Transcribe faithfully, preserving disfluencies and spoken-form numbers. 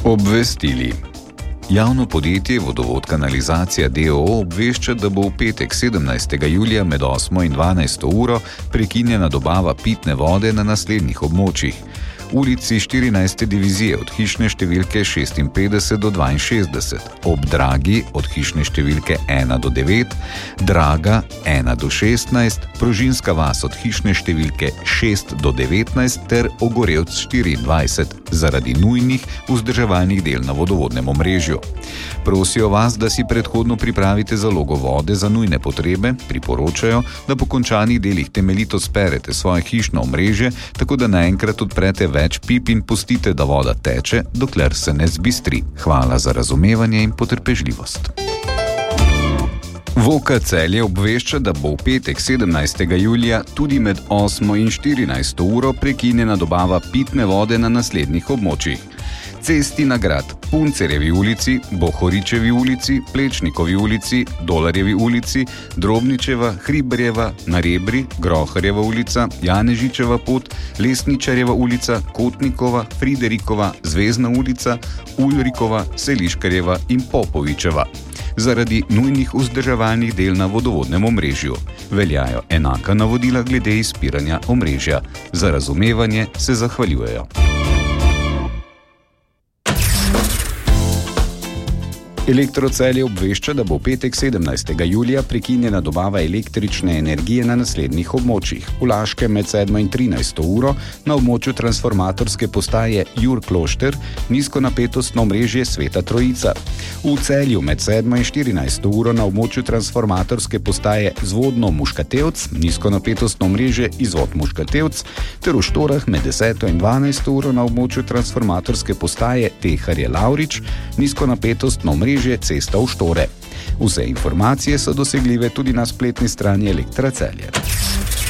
Obvestili. Javno podjetje Vodovod Kanalizacija d. o. o. obvešča, da bo v petek sedemnajstega julija med osmo in dvanajsto uro prekinjena dobava pitne vode na naslednjih območjih: ulici štirinajste divizije od hišne številke šestinpetdeset do dvainšestdeset, ob Dragi od hišne številke ena do devet, Draga ena do šestnajst, Prožinska vas od hišne številke šest do devetnajst ter Ogorevc štiriindvajset zaradi nujnih vzdrževalnih del na vodovodnem omrežju. Prosijo vas, da si predhodno pripravite zalogo vode za nujne potrebe, priporočajo, da po končanih delih temeljito sperete svoje hišno omrežje, tako da naenkrat odprete več pip in pustite, da voda teče, dokler se ne zbistri. Hvala za razumevanje in potrpežljivost. Voka Celje obvešča, da bo v petek sedemnajstega julija tudi med osmo in štirinajsto uro prekinjena dobava pitne vode na naslednjih območjih: Cesti na grad Puncerjevi ulici, Bohoričevi ulici, Plečnikovi ulici, Dolarjevi ulici, Drobničeva, Hribarjeva, Narebri, Groharjeva ulica, Janežičeva pot, Lesničarjeva ulica, Kotnikova, Friderikova, Zvezdna ulica, Ulrikova, Seliškarjeva in Popovičeva zaradi nujnih vzdrževalnih del na vodovodnem omrežju. Veljajo enaka navodila glede izpiranja omrežja. Za razumevanje se zahvaljujejo. Elektro Celje obvešča, da bo v petek sedemnajstega julija prekinjena dobava električne energije na naslednjih območjih: v Laškem med sedmo in trinajsto uro, na območju transformatorske postaje Jurklošter, nizkonapetostno omrežje Sveta Trojica; v Celju med sedmo in štirinajsto uro na območju transformatorske postaje Zvodno Muškatevc, nizkonapetostno omrežje Izvod Muškatevc, ter v Štorah med deseto in dvanajsto uro na območju transformatorske postaje Teharje Lavrič, nizkonapetostno omrežje Cesta v Štore. Vse informacije so dosegljive tudi na spletni strani Elektra Celje.